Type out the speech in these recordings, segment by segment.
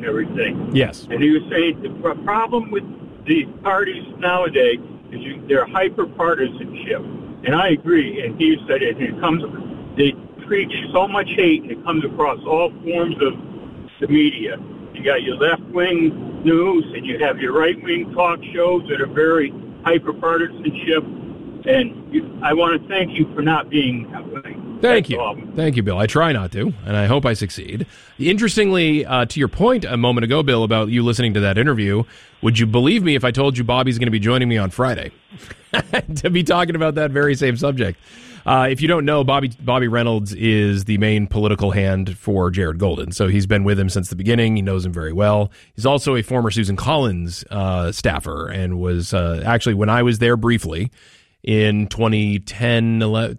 and everything. Yes. And he was saying the problem with these parties nowadays is they're hyper-partisanship. And I agree. And he said they preach so much hate, and it comes across all forms of the media. You got your left-wing news, and you have your right-wing talk shows that are very hyper-partisanship. And I want to thank you for not being that way. Thank you. Thank you, Bill. I try not to, and I hope I succeed. Interestingly, to your point a moment ago, Bill, about you listening to that interview, would you believe me if I told you Bobby's going to be joining me on Friday to be talking about that very same subject? If you don't know, Bobby Reynolds is the main political hand for Jared Golden. So he's been with him since the beginning. He knows him very well. He's also a former Susan Collins staffer and was actually, when I was there briefly in 2010, late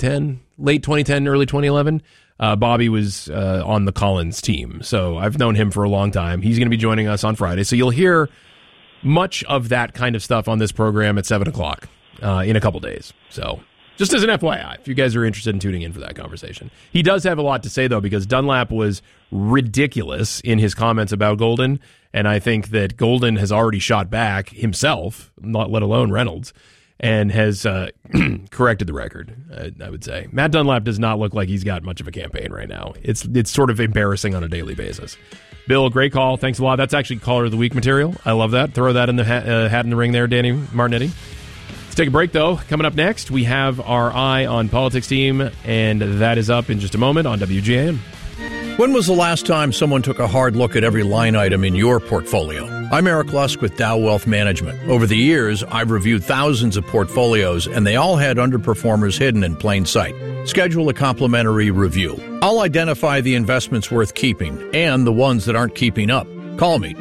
2010, early 2011, Bobby was on the Collins team. So I've known him for a long time. He's going to be joining us on Friday. So you'll hear much of that kind of stuff on this program at 7 o'clock in a couple days. So just as an FYI, if you guys are interested in tuning in for that conversation. He does have a lot to say, though, because Dunlap was ridiculous in his comments about Golden, and I think that Golden has already shot back himself, not let alone Reynolds, and has corrected the record, I would say. Matt Dunlap does not look like he's got much of a campaign right now. It's sort of embarrassing on a daily basis. Bill, great call. Thanks a lot. That's actually Caller of the Week material. I love that. Throw that in the hat in the ring there, Danny Martinetti. Let's take a break, though. Coming up next, we have our Eye on Politics team, and that is up in just a moment on WGAN. When was the last time someone took a hard look at every line item in your portfolio? I'm Eric Lusk with Dow Wealth Management. Over the years, I've reviewed thousands of portfolios, and they all had underperformers hidden in plain sight. Schedule a complimentary review. I'll identify the investments worth keeping and the ones that aren't keeping up. Call me,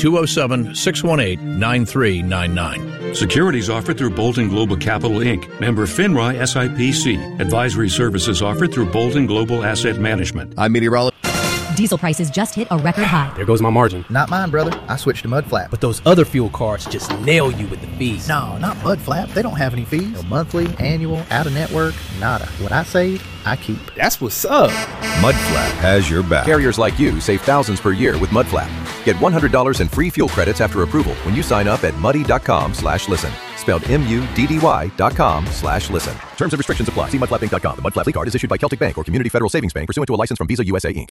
207-618-9399. Securities offered through Bolton Global Capital, Inc., member FINRA SIPC. Advisory services offered through Bolton Global Asset Management. I'm meteorologist. Diesel prices just hit a record high. There goes my margin. Not mine, brother. I switched to Mudflap. But those other fuel cards just nail you with the fees. No, not Mudflap. They don't have any fees. No monthly, annual, out-of-network, nada. What I save, I keep. That's what's up. Mudflap has your back. Carriers like you save thousands per year with Mudflap. Get $100 in free fuel credits after approval when you sign up at muddy.com/listen. Spelled MUDDY.com/listen. Terms and restrictions apply. See mudflapinc.com. The Mudflap Fleet card is issued by Celtic Bank or Community Federal Savings Bank pursuant to a license from Visa USA, Inc.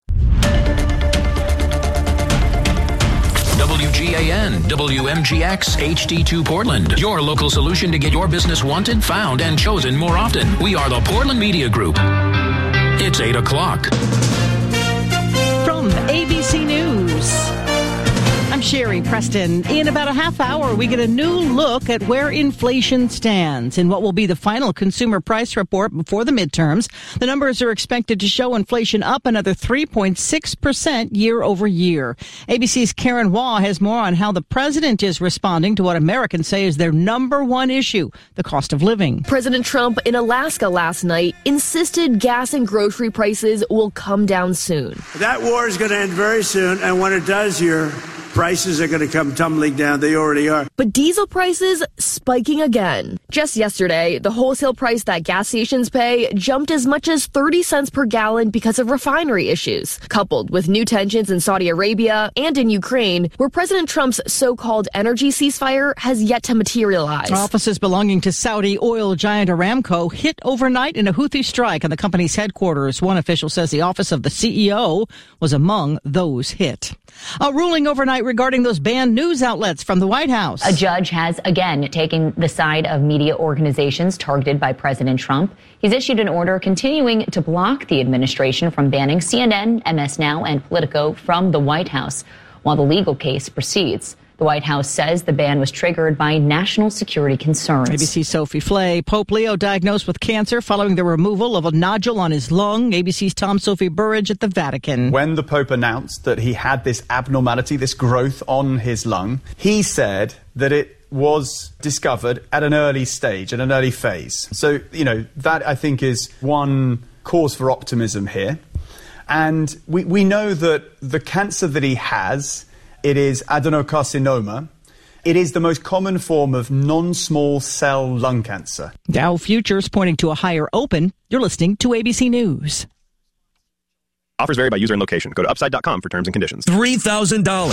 WGAN, WMGX, HD2 Portland. Your local solution to get your business wanted, found, and chosen more often. We are the Portland Media Group. It's 8 o'clock. From ABC News, I'm Sherry Preston. In about a half hour, we get a new look at where inflation stands in what will be the final consumer price report before the midterms. The numbers are expected to show inflation up another 3.6% year over year. ABC's Karen Waugh has more on how the president is responding to what Americans say is their number one issue, the cost of living. President Trump in Alaska last night insisted gas and grocery prices will come down soon. That war is going to end very soon, and when it does, your prices are going to come tumbling down. They already are. But diesel prices spiking again. Just yesterday, the wholesale price that gas stations pay jumped as much as 30 cents per gallon because of refinery issues, coupled with new tensions in Saudi Arabia and in Ukraine, where President Trump's so-called energy ceasefire has yet to materialize. Offices belonging to Saudi oil giant Aramco hit overnight in a Houthi strike on the company's headquarters. One official says the office of the CEO was among those hit. A ruling overnight regarding those banned news outlets from the White House. A judge has again taken the side of media organizations targeted by President Trump. He's issued an order continuing to block the administration from banning CNN, MS Now, and Politico from the White House while the legal case proceeds. The White House says the ban was triggered by national security concerns. ABC's Sophie Flay. Pope Leo diagnosed with cancer following the removal of a nodule on his lung. ABC's Tom Sophie Burridge at the Vatican. When the Pope announced that he had this abnormality, this growth on his lung, he said that it was discovered at an early stage, at an early phase. So, that I think is one cause for optimism here. And we know that the cancer that he has, it is adenocarcinoma. It is the most common form of non-small cell lung cancer. Dow futures pointing to a higher open. You're listening to ABC News. Offers vary by user and location. Go to upside.com for terms and conditions. $3,000.